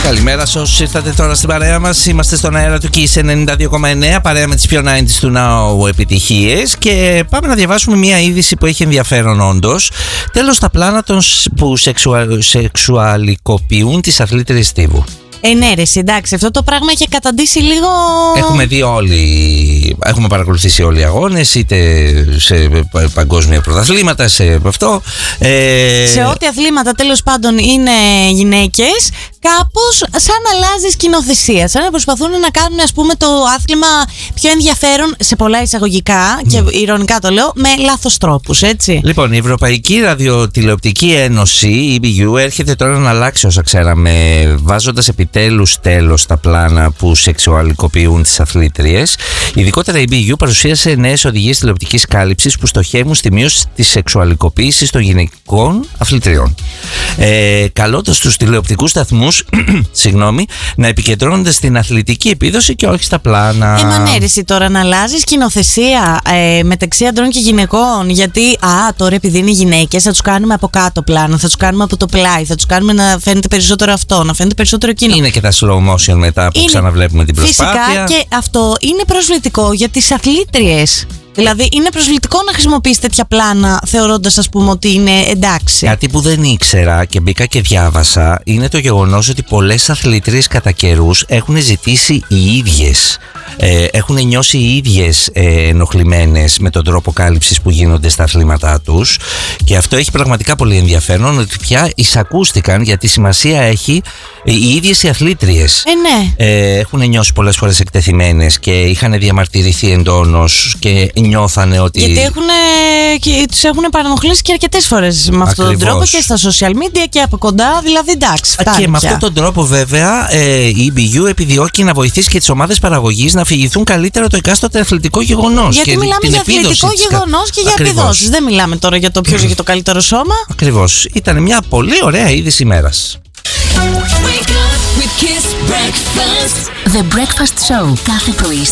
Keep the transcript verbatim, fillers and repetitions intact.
Καλημέρα σε όσους ήρθατε τώρα στην παρέα μας. Είμαστε στον αέρα του Kiss ενενήντα δύο κόμμα εννέα, παρέα με τις πιο ενενήντα του Now επιτυχίες. Και πάμε να διαβάσουμε μια είδηση που έχει ενδιαφέρον όντως. Τέλος, τα πλάνα των που σεξουα... σεξουαλικοποιούν τις αθλήτριες στίβου. Ε, ναι, ρε, εντάξει, αυτό το πράγμα έχει καταντήσει λίγο. Έχουμε δει όλοι, έχουμε παρακολουθήσει όλοι οι αγώνες, είτε σε παγκόσμια πρωταθλήματα, σε αυτό. Ε... Σε ό,τι αθλήματα τέλος πάντων είναι γυναίκες, κάπως σαν αλλάζει σκηνοθεσία. Σαν να προσπαθούν να κάνουν, ας πούμε, το άθλημα πιο ενδιαφέρον, σε πολλά εισαγωγικά, και mm. ειρωνικά το λέω, με λάθος τρόπους, έτσι. Λοιπόν, η Ευρωπαϊκή Ραδιοτηλεοπτική Ένωση, η ι μπι γιου, έρχεται τώρα να αλλάξει όσα ξέραμε, βάζοντας επιτέλους τέλος στα πλάνα που σεξουαλικοποιούν τις αθλήτριες. Ειδικότερα η ι μπι γιου παρουσίασε νέες οδηγίες τηλεοπτικής κάλυψης που στοχεύουν στη μείωση της σεξουαλικοποίησης των γυναικών αθλητριών. Ε, καλώντας τους τηλεοπτικούς σταθμούς συγγνώμη, να επικεντρώνονται στην αθλητική επίδοση και όχι στα πλάνα. Ε, μανέρεση τώρα να αλλάζει σκηνοθεσία ε, μεταξύ αντρών και γυναικών. Γιατί, α, τώρα επειδή είναι γυναίκες, θα τους κάνουμε από κάτω πλάνο, θα τους κάνουμε από το πλάι, θα τους κάνουμε να φαίνεται περισσότερο αυτό, να φαίνεται περισσότερο εκείνο. Είναι και τα slow motion μετά που είναι, ξαναβλέπουμε την προσπάθεια. Φυσικά, και αυτό είναι προσβλητικό για τις αθλήτριες. Δηλαδή είναι προσβλητικό να χρησιμοποιείς τέτοια πλάνα θεωρώντας, ας πούμε, ότι είναι εντάξει. Κάτι που δεν ήξερα και μπήκα και διάβασα είναι το γεγονός ότι πολλές αθλήτριες κατά καιρούς έχουν ζητήσει οι ίδιες, ε, έχουν νιώσει οι ίδιες ε, ενοχλημένες με τον τρόπο κάλυψης που γίνονται στα αθλήματά τους, και αυτό έχει πραγματικά πολύ ενδιαφέρον, ότι πια εισακούστηκαν, γιατί σημασία έχει οι ίδιες οι αθλήτριες. Ε, ναι. ε, έχουν νιώσει πολλές φορές εκτεθειμένες και είχαν διαμαρτυρηθεί εντόνως και νιώθανε ότι. Γιατί έχουν, και τους έχουν παρανοχλήσει και αρκετές φορές με αυτόν τον τρόπο, και στα social media και από κοντά, δηλαδή εντάξει. Και με αυτόν τον τρόπο, βέβαια, ε, η ι μπι γιου επιδιώκει να βοηθήσει και τις ομάδες παραγωγής να αφηγηθούν καλύτερα το εκάστοτε αθλητικό γεγονός. Γιατί και μιλάμε την για αθλητικό γεγονός και για επιδόσεις. Δεν μιλάμε τώρα για το ποιος έχει το καλύτερο σώμα. Ακριβώς. Ήταν μια πολύ ωραία είδηση ημέρας. The Breakfast Show κάθε πρωί